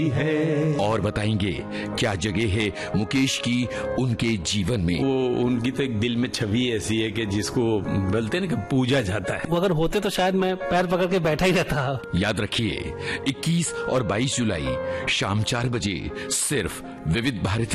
है। और बताएंगे क्या जगह है मुकेश की उनके जीवन में। वो उनकी तो एक दिल में छवि ऐसी है कि जिसको बोलते हैं ना कि पूजा जाता है। वो अगर होते तो शायद मैं पैर पकड़ के बैठा ही रहता। याद रखिए 21 और 22 जुलाई शाम 4 बजे सिर्फ विविध भारती